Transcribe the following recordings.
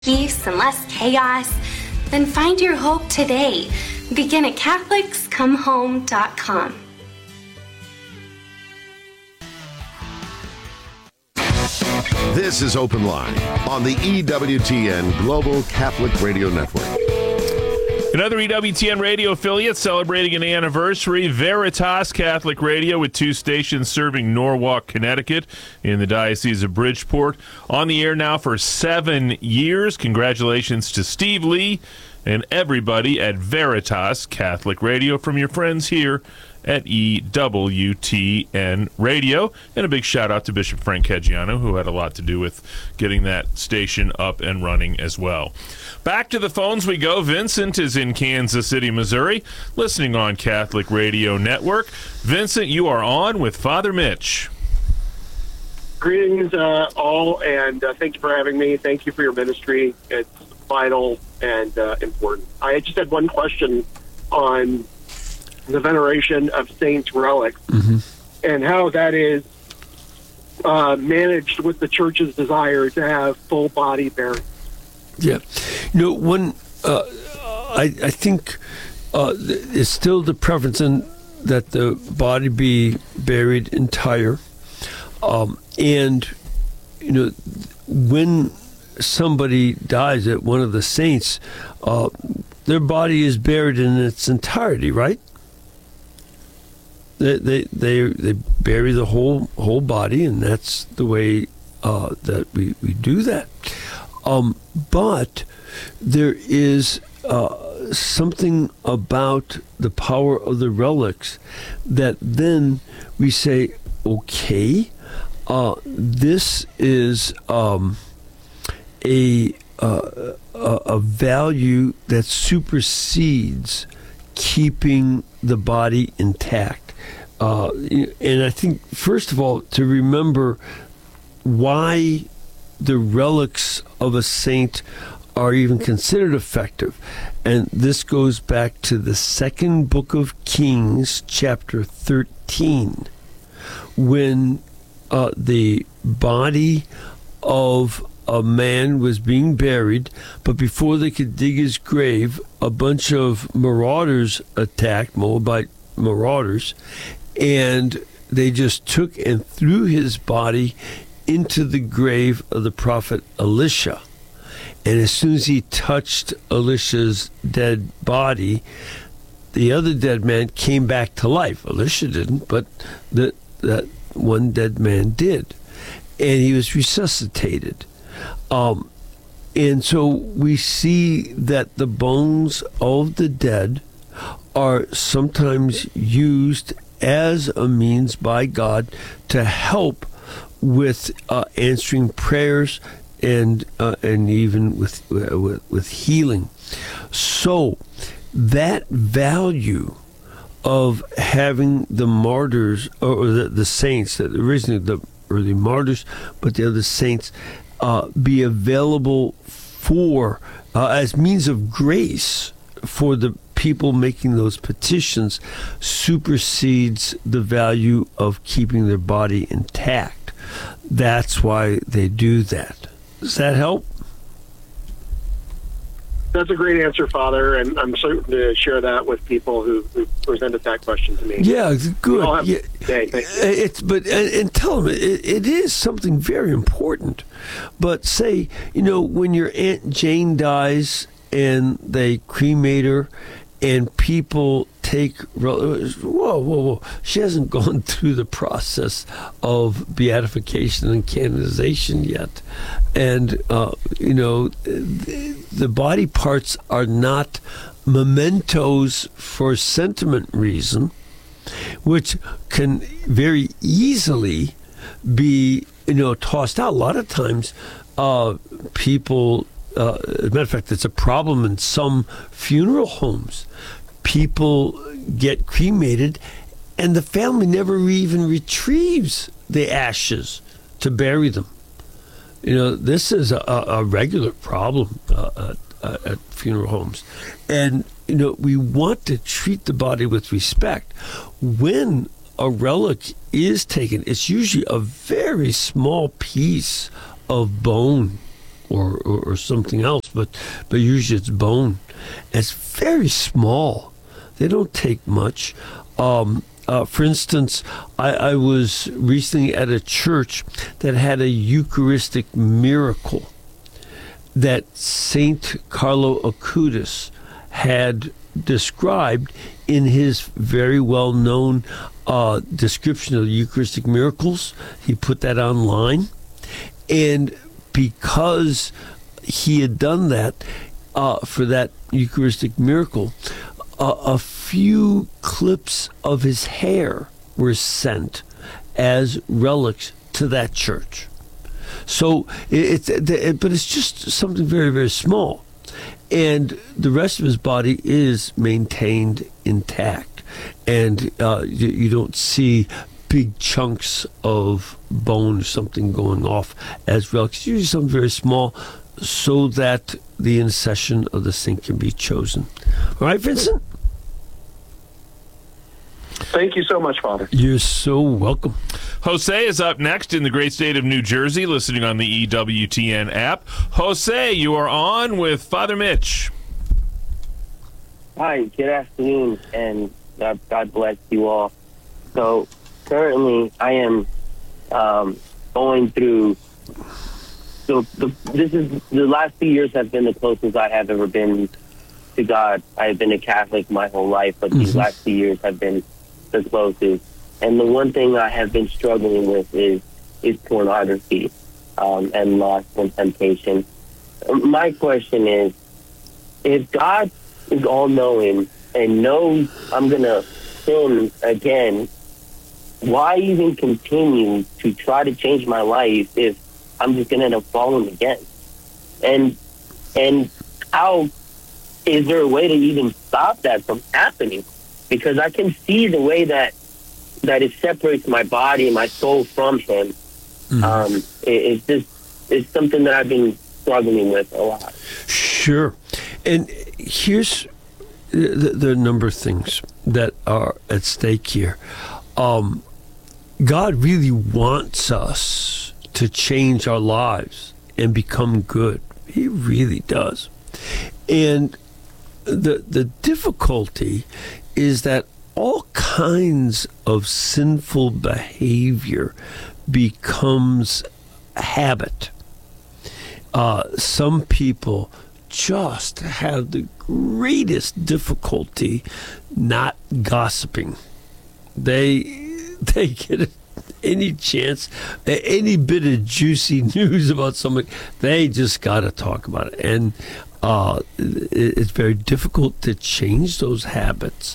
peace and less chaos, then find your hope today. Begin at CatholicsComeHome.com. This is Open Line on the EWTN Global Catholic Radio Network. Another EWTN radio affiliate celebrating an anniversary, Veritas Catholic Radio, with 2 stations serving Norwalk, Connecticut, in the Diocese of Bridgeport. On the air now for 7 years. Congratulations to Steve Lee and everybody at Veritas Catholic Radio from your friends here at EWTN Radio. And a big shout out to Bishop Frank Caggiano, who had a lot to do with getting that station up and running as well. Back to the phones we go. Vincent is in Kansas City, Missouri, listening on Catholic Radio Network. Vincent, you are on with Father Mitch. Greetings all, and thank you for having me. Thank you for your ministry. It's vital and important. I just had one question on the veneration of saints' relics and how that is managed with the Church's desire to have full body burial. Yeah. I think it's still the preference that the body be buried entire. And, when somebody dies at one of the saints, their body is buried in its entirety, right? They bury the whole body, and that's the way that we do that. But there is something about the power of the relics that then we say, okay, this is a value that supersedes keeping the body intact. And I think, first of all, to remember why the relics of a saint are even considered effective. And this goes back to the 2nd book of Kings, chapter 13, when the body of a man was being buried, but before they could dig his grave, a bunch of marauders attacked, Moabite marauders, and they just took and threw his body into the grave of the prophet Elisha. And as soon as he touched Elisha's dead body, the other dead man came back to life. Elisha didn't, but that one dead man did. And he was resuscitated. And so we see that the bones of the dead are sometimes used as a means by God to help with answering prayers and even with healing. So that value of having the martyrs or the saints, that originally the early martyrs, but the other saints, be available for as means of grace for the people making those petitions, supersedes the value of keeping their body intact. That's why they do that. Does that help? That's a great answer, Father, and I'm certain to share that with people who presented that question to me. Yeah, good. Thank you. And tell them it is something very important. But say, when your Aunt Jane dies and they cremate her, and people take, whoa, she hasn't gone through the process of beatification and canonization yet. And, the body parts are not mementos for sentiment reason, which can very easily be, tossed out. A lot of times people, as a matter of fact, it's a problem in some funeral homes. People get cremated and the family never even retrieves the ashes to bury them. This is a regular problem at funeral homes. And, we want to treat the body with respect. When a relic is taken, it's usually a very small piece of bone or something else, but usually it's bone. It's very small. They don't take much. For instance, I was recently at a church that had a Eucharistic miracle that Saint Carlo Acutis had described in his very well-known description of the Eucharistic miracles. He put that online. And because he had done that for that Eucharistic miracle, a few clips of his hair were sent as relics to that church. So but it's just something very, very small. And the rest of his body is maintained intact. And you don't see big chunks of bone or something going off as relics. It's usually something very small so that the intercession of the saint can be chosen. All right, Vincent? Thank you so much, Father. You're so welcome. Jose is up next in the great state of New Jersey, listening on the EWTN app. Jose, you are on with Father Mitch. Hi, good afternoon, and God bless you all. So currently, I am going through. So this is the last few years have been the closest I have ever been to God. I have been a Catholic my whole life, but these last few years have been the closest. And the one thing I have been struggling with is pornography and lust and temptation. My question is, if God is all-knowing and knows I'm going to sin again, why even continue to try to change my life if I'm just going to end up falling again? And how is there a way to even stop that from happening? Because I can see the way that it separates my body and my soul from Him. It's something that I've been struggling with a lot. Sure. And here's the number of things that are at stake here. God really wants us to change our lives and become good. He really does. And the difficulty is that all kinds of sinful behavior becomes habit. Some people just have the greatest difficulty not gossiping. They get any chance, any bit of juicy news about somebody, they just got to talk about it. And it's very difficult to change those habits.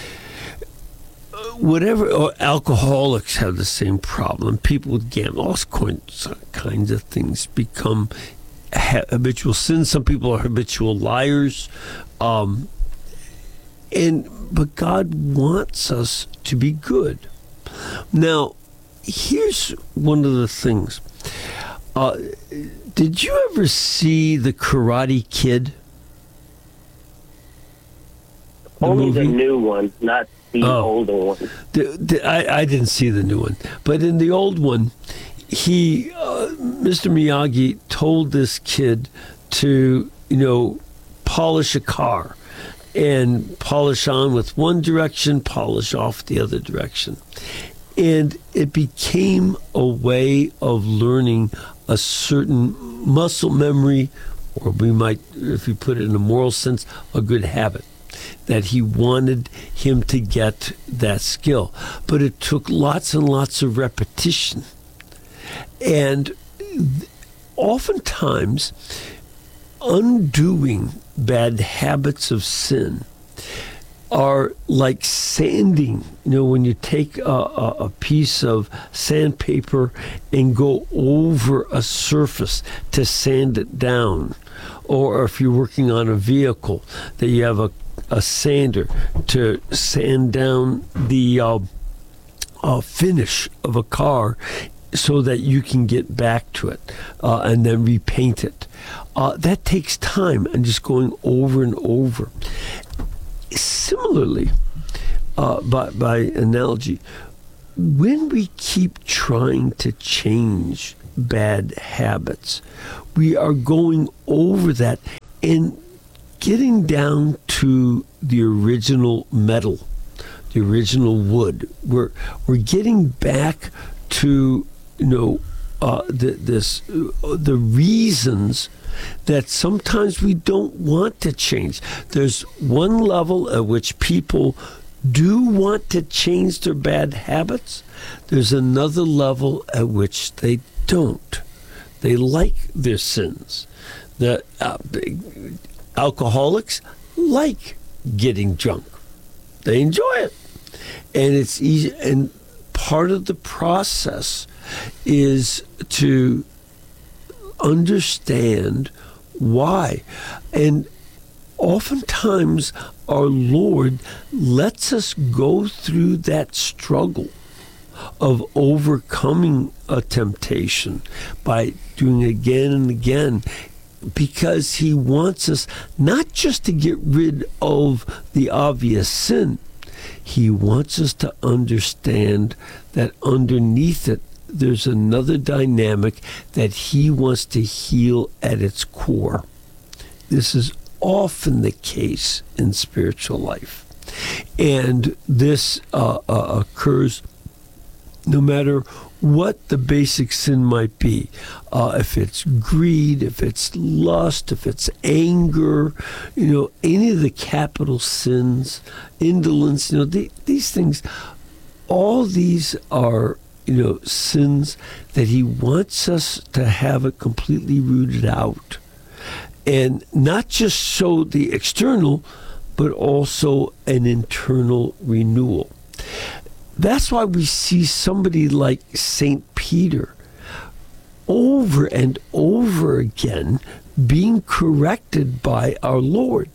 Or alcoholics have the same problem. People with gambling, all kinds of things become habitual sins. Some people are habitual liars. But God wants us to be good. Now, here's one of the things. Did you ever see The Karate Kid? Only the new one, not the older one. I didn't see the new one. But in the old one, Mr. Miyagi told this kid to, polish a car and polish on with one direction, polish off the other direction. And it became a way of learning a certain muscle memory, or we might, if you put it in a moral sense, a good habit, that he wanted him to get that skill. But it took lots and lots of repetition. And oftentimes, undoing bad habits of sin are like sanding. When you take a piece of sandpaper and go over a surface to sand it down, or if you're working on a vehicle, that you have a sander to sand down the finish of a car so that you can get back to it and then repaint it. That takes time and just going over and over. Similarly, by analogy, when we keep trying to change bad habits. We are going over that and getting down to the original metal, the original wood. We're getting back to the reasons that sometimes we don't want to change. There's one level at which people do want to change their bad habits. There's another level at which they don't. They like their sins. The alcoholics like getting drunk. They enjoy it. And it's easy. And part of the process is to understand why. And oftentimes our Lord lets us go through that struggle of overcoming a temptation by doing it again and again, because he wants us not just to get rid of the obvious sin. He wants us to understand that underneath it, there's another dynamic that he wants to heal at its core. This is often the case in spiritual life. And this occurs no matter what the basic sin might be. If it's greed, if it's lust, if it's anger, any of the capital sins, indolence, these things, all these are sins that he wants us to have it completely rooted out. And not just so the external, but also an internal renewal. That's why we see somebody like St. Peter over and over again being corrected by our Lord.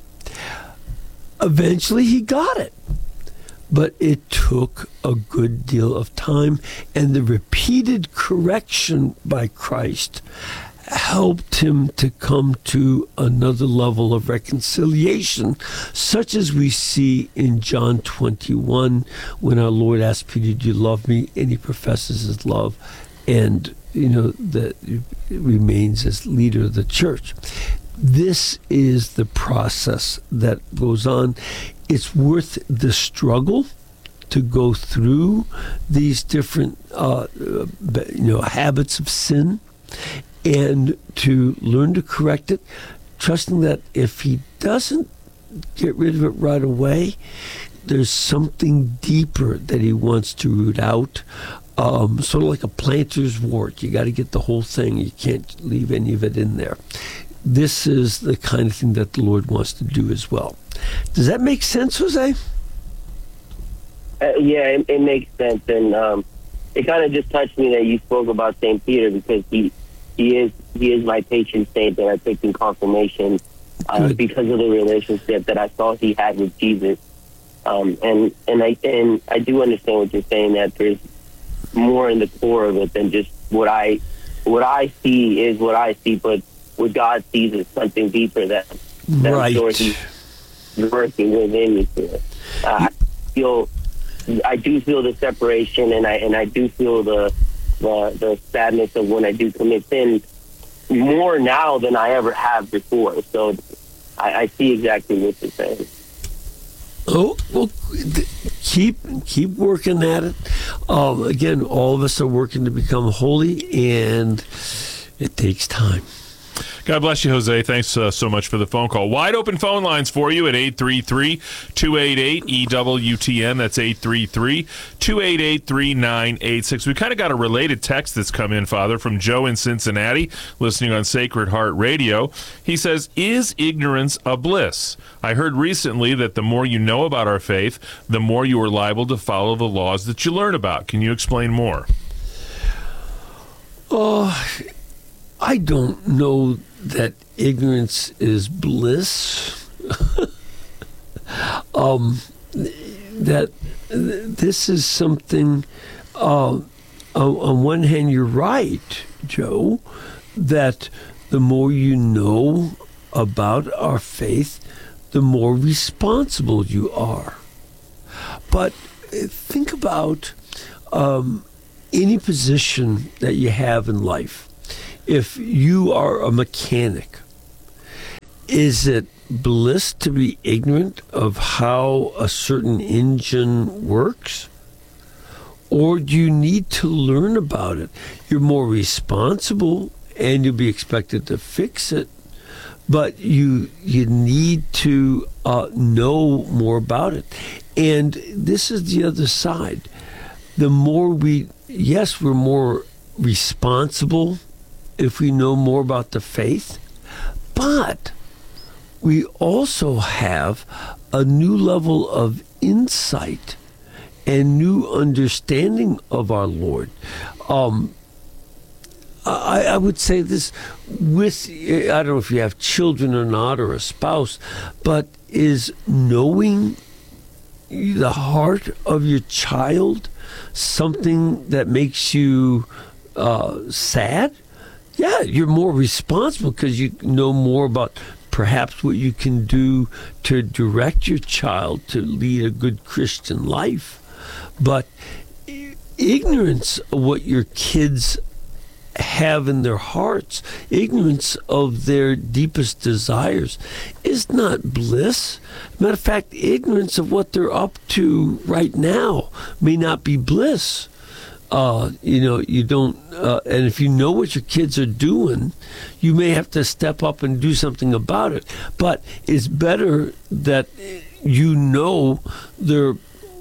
Eventually he got it. But it took a good deal of time, and the repeated correction by Christ helped him to come to another level of reconciliation, such as we see in John 21, when our Lord asked Peter, "Do you love me?" And he professes his love, and that remains as leader of the church. This is the process that goes on. It's worth the struggle to go through these different habits of sin, and to learn to correct it, trusting that if he doesn't get rid of it right away, there's something deeper that he wants to root out. Sort of like a planter's wart. You got to get the whole thing. You can't leave any of it in there. This is the kind of thing that the Lord wants to do as well. Does that make sense, Jose? Yeah, it makes sense. And it kind of just touched me that you spoke about St. Peter, because he is my patron saint that I picked in confirmation because of the relationship that I saw he had with Jesus. And I do understand what you're saying, that there's more in the core of it than just what I see is what I see, but what God sees is something deeper that right. I'm sure he's working within me to it. I do feel the separation, and I do feel the sadness of when I do commit sin more now than I ever have before. So I see exactly what you're saying. Oh, well, keep working at it. Again, all of us are working to become holy, and it takes time. God bless you, Jose. Thanks so much for the phone call. Wide open phone lines for you at 833-288-EWTN. That's 833-288-3986. We kind of got a related text that's come in, Father, from Joe in Cincinnati, listening on Sacred Heart Radio. He says, "Is ignorance a bliss? I heard recently that the more you know about our faith, the more you are liable to follow the laws that you learn about. Can you explain more?" I don't know that ignorance is bliss. That this is something, on one hand, you're right, Joe, that the more you know about our faith, the more responsible you are. But think about any position that you have in life, if you are a mechanic, is it bliss to be ignorant of how a certain engine works? Or do you need to learn about it? You're more responsible and you'll be expected to fix it, but you need to know more about it. And this is the other side. The more we're more responsible if we know more about the faith, but we also have a new level of insight and new understanding of our Lord. I would say this with, I don't know if you have children or not, or a spouse, but is knowing the heart of your child something that makes you sad? Yeah, you're more responsible because you know more about perhaps what you can do to direct your child to lead a good Christian life. But ignorance of what your kids have in their hearts, ignorance of their deepest desires, is not bliss. Matter of fact, ignorance of what they're up to right now may not be bliss. You don't, and if you know what your kids are doing, you may have to step up and do something about it. But it's better that you know they're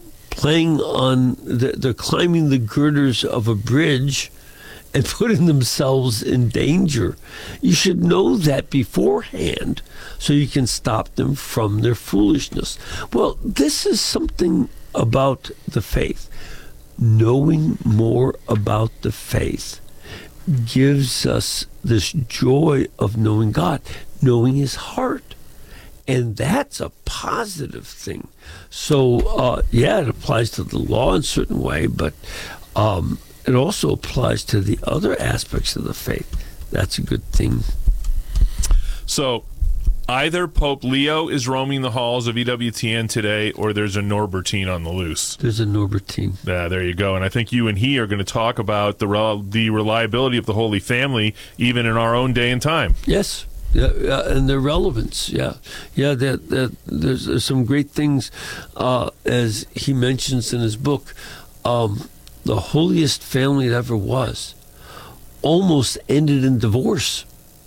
they're climbing the girders of a bridge and putting themselves in danger. You should know that beforehand so you can stop them from their foolishness. Well, this is something about the faith. Knowing more about the faith gives us this joy of knowing God, knowing His heart. And that's a positive thing. So, it applies to the law in a certain way, but it also applies to the other aspects of the faith. That's a good thing. So, either Pope Leo is roaming the halls of EWTN today, or there's a Norbertine on the loose. There's a Norbertine. Yeah, there you go. And I think you and he are going to talk about the reliability of the Holy Family, even in our own day and time. Yes. Yeah, and their relevance, there's some great things, as he mentions in his book. The holiest family that ever was almost ended in divorce.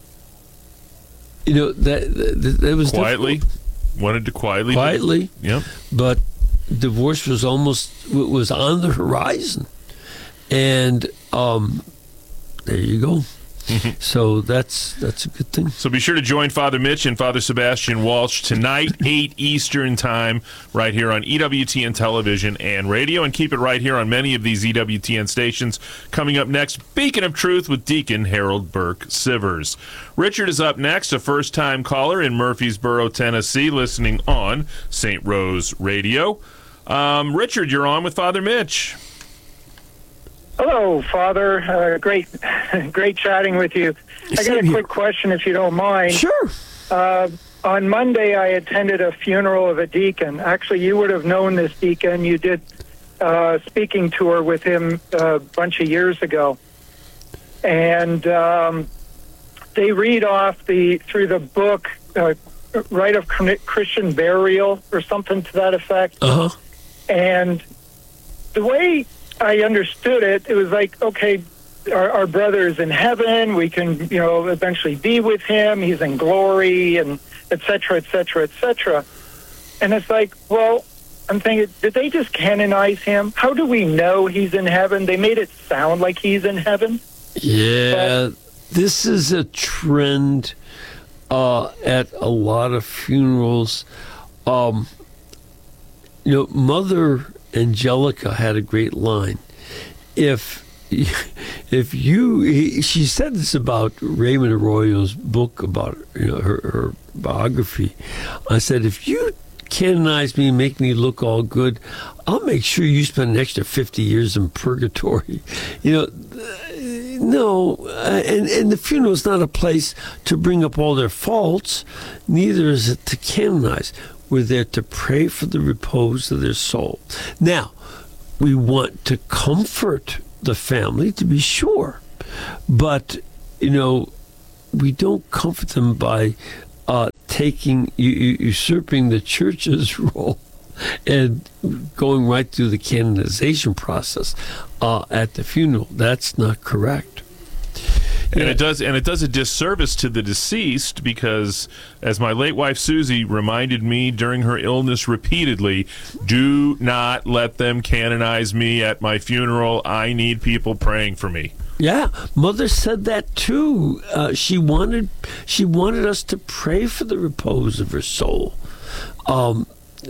That was quietly difficult. Wanted to quietly. Yep. But divorce was on the horizon, and there you go. So that's a good thing. So be sure to join Father Mitch and Father Sebastian Walsh tonight, 8 Eastern Time, right here on EWTN Television and Radio, and keep it right here on many of these EWTN stations. Coming up next, Beacon of Truth with Deacon Harold Burke Sivers. Richard is up next, a first-time caller in Murfreesboro, Tennessee, listening on St. Rose Radio. Richard, you're on with Father Mitch. Hello, Father. Great chatting with you. I got a quick question, if you don't mind. Sure. On Monday, I attended a funeral of a deacon. Actually, you would have known this deacon. You did a speaking tour with him a bunch of years ago. And they read off through the book, Rite of Christian Burial, or something to that effect. Uh-huh. And the way I understood it, it was like, okay, our brother is in heaven. We can, eventually be with him. He's in glory, and et cetera, et cetera, et cetera. And it's like, well, I'm thinking, did they just canonize him? How do we know he's in heaven? They made it sound like he's in heaven. Yeah, this is a trend at a lot of funerals. Mother Angelica had a great line. She said this about Raymond Arroyo's book about her biography. I said, if you canonize me and make me look all good, I'll make sure you spend an extra 50 years in purgatory. No, and the funeral is not a place to bring up all their faults. Neither is it to canonize. We're there to pray for the repose of their soul. Now, we want to comfort the family, to be sure. But, we don't comfort them by usurping the church's role and going right through the canonization process at the funeral. That's not correct. And it does a disservice to the deceased, because, as my late wife Susie reminded me during her illness repeatedly, do not let them canonize me at my funeral. I need people praying for me. Yeah, Mother said that too. She wanted us to pray for the repose of her soul. And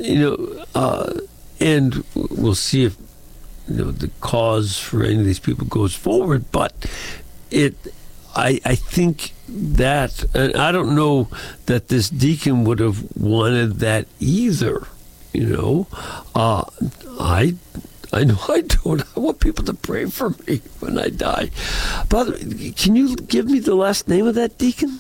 we'll see if the cause for any of these people goes forward. But I think that, and I don't know that this deacon would have wanted that either. I know I don't. I want people to pray for me when I die. But can you give me the last name of that deacon?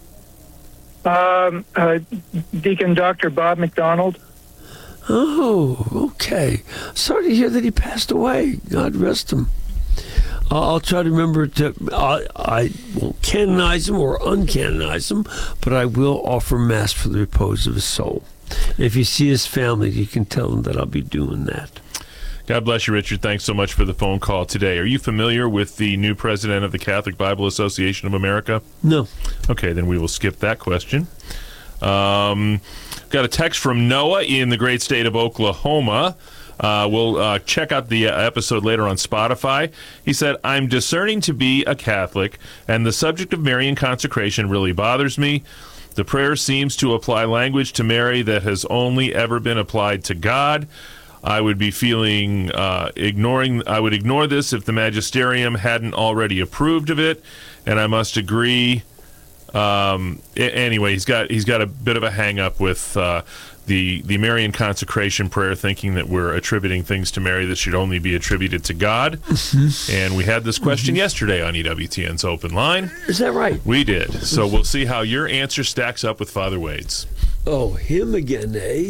Deacon Dr. Bob McDonald. Oh, okay. Sorry to hear that he passed away. God rest him. I'll try to remember I won't canonize him or uncanonize him, but I will offer Mass for the repose of his soul. If you see his family, you can tell them that I'll be doing that. God bless you, Richard. Thanks so much for the phone call today. Are you familiar with the new president of the Catholic Bible Association of America? No. Okay, then we will skip that question. Got a text from Noah in the great state of Oklahoma. We'll check out the episode later on Spotify. He said, I'm discerning to be a Catholic, and the subject of Marian consecration really bothers me. The prayer seems to apply language to Mary that has only ever been applied to God. I would be feeling I would ignore this if the magisterium hadn't already approved of it, and I must agree. Anyway, he's got a bit of a hang up with the Marian consecration prayer, thinking that we're attributing things to Mary that should only be attributed to God. And we had this question yesterday on EWTN's Open Line. Is that right? We did. So we'll see how your answer stacks up with Father Wade's. Oh, him again, eh?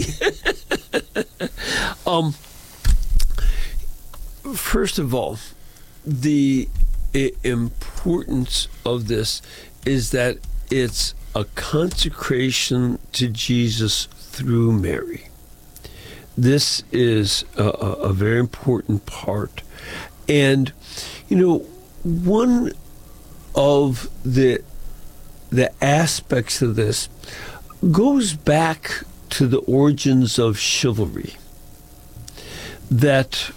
First of all, the importance of this is that it's a consecration to Jesus through Mary. This is a very important part. And, one of the aspects of this goes back to the origins of chivalry. That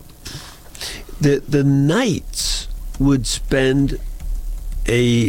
the knights would spend a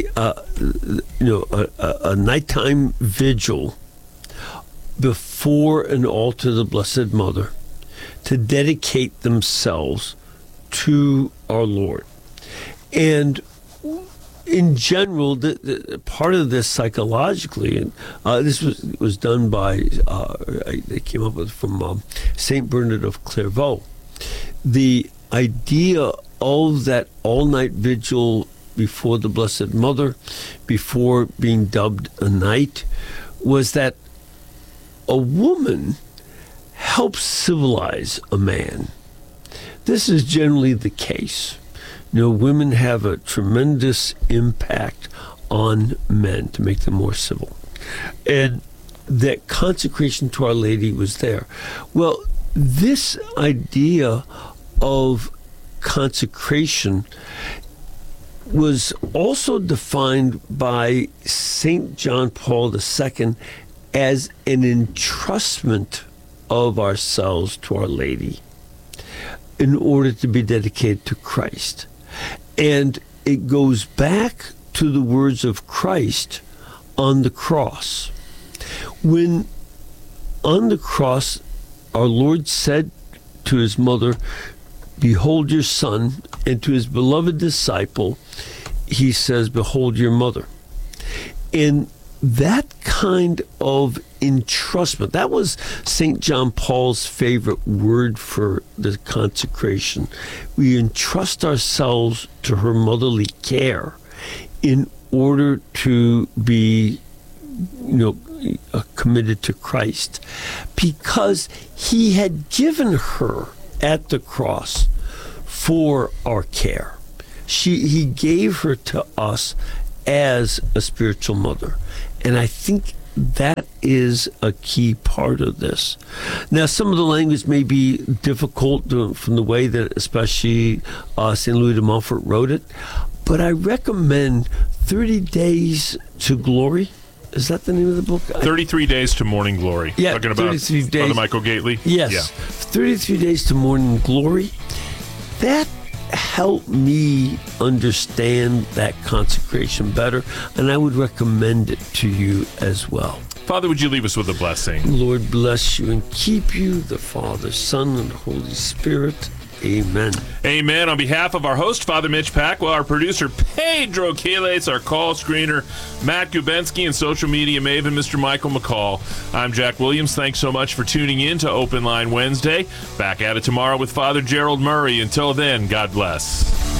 nighttime vigil before an altar of the Blessed Mother to dedicate themselves to our Lord. And in general, the part of this psychologically, and this was done by, they came up with from Saint Bernard of Clairvaux, the idea of that all-night vigil before the Blessed Mother, before being dubbed a knight, was that a woman helps civilize a man. This is generally the case. Women have a tremendous impact on men to make them more civil. And that consecration to Our Lady was there. Well, this idea of consecration was also defined by St. John Paul II as an entrustment of ourselves to Our Lady in order to be dedicated to Christ. And it goes back to the words of Christ on the cross. When on the cross, our Lord said to his mother, "Behold your son," and to his beloved disciple, he says, "Behold your mother." And that kind of entrustment, that was St. John Paul's favorite word for the consecration. We entrust ourselves to her motherly care in order to be, committed to Christ, because he had given her at the cross for our care. He gave her to us as a spiritual mother. And I think that is a key part of this. Now, some of the language may be difficult from the way that especially St. Louis de Montfort wrote it, but I recommend 30 Days to Glory. Is that the name of the book? 33 Days to Morning Glory. Yeah, Talking about 33 days. Father Michael Gately? Yes. Yeah. 33 Days to Morning Glory. That helped me understand that consecration better, and I would recommend it to you as well. Father, would you leave us with a blessing? Lord bless you and keep you, the Father, Son, and Holy Spirit. Amen. Amen. On behalf of our host, Father Mitch Packwell, our producer, Pedro Quiles, our call screener, Matt Gubensky, and social media maven, Mr. Michael McCall, I'm Jack Williams. Thanks so much for tuning in to Open Line Wednesday. Back at it tomorrow with Father Gerald Murray. Until then, God bless.